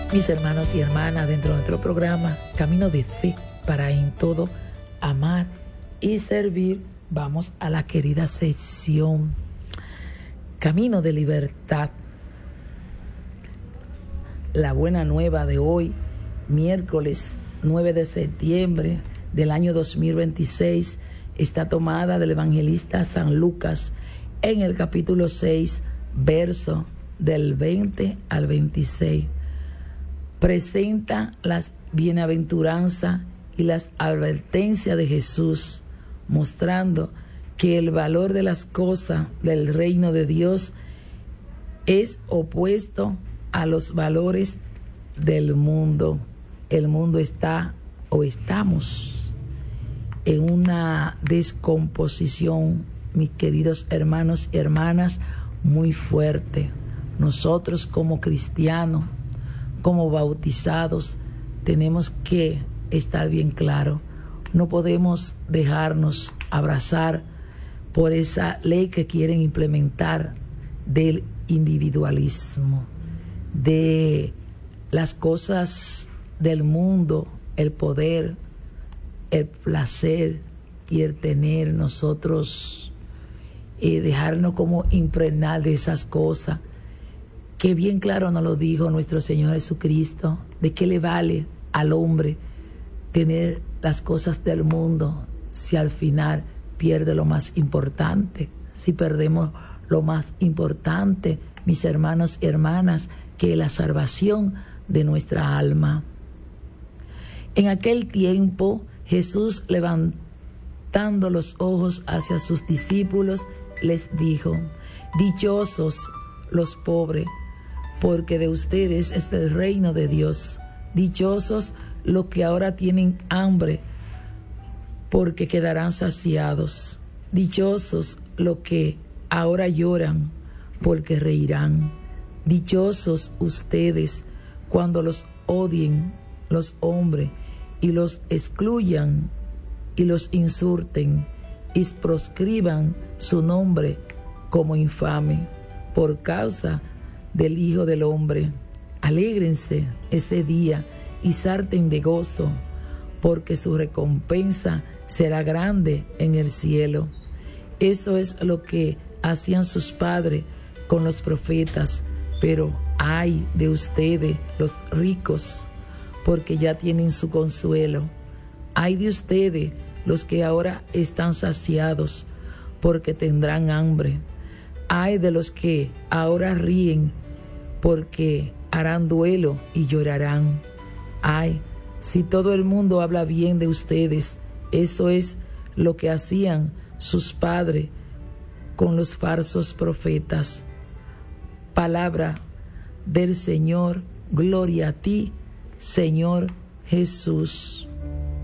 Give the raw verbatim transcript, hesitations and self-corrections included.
Mis hermanos y hermanas, dentro de nuestro programa Camino de Fe para en todo amar y servir, vamos a la querida sección Camino de Libertad. La buena nueva de hoy, miércoles nueve de septiembre del año dos mil veintiséis, está tomada del evangelista San Lucas en el capítulo seis, verso del veinte al veintiséis. Presenta las bienaventuranzas y las advertencias de Jesús, mostrando que el valor de las cosas del reino de Dios es opuesto a los valores del mundo. El mundo está o estamos en una descomposición, mis queridos hermanos y hermanas, muy fuerte. Nosotros como cristianos, como bautizados, tenemos que estar bien claro. No podemos dejarnos abrazar por esa ley que quieren implementar del individualismo, de las cosas del mundo, el poder, el placer y el tener. Nosotros eh, dejarnos como impregnar de esas cosas, que bien claro nos lo dijo nuestro Señor Jesucristo, de qué le vale al hombre tener las cosas del mundo si al final pierde lo más importante. Si perdemos lo más importante, mis hermanos y hermanas, que es la salvación de nuestra alma. En aquel tiempo, Jesús, levantando los ojos hacia sus discípulos, les dijo: dichosos los pobres, porque de ustedes es el reino de Dios. Dichosos los que ahora tienen hambre, porque quedarán saciados. Dichosos los que ahora lloran, porque reirán. Dichosos ustedes cuando los odien los hombres y los excluyan y los insulten y proscriban su nombre como infame por causa del Hijo del Hombre. Alégrense ese día y salten de gozo, porque su recompensa será grande en el cielo. Eso es lo que hacían sus padres con los profetas. Pero ay de ustedes los ricos, porque ya tienen su consuelo. Ay de ustedes los que ahora están saciados, porque tendrán hambre. Ay de los que ahora ríen, porque harán duelo y llorarán. Ay, si todo el mundo habla bien de ustedes. Eso es lo que hacían sus padres con los falsos profetas. Palabra del Señor. Gloria a ti, Señor Jesús.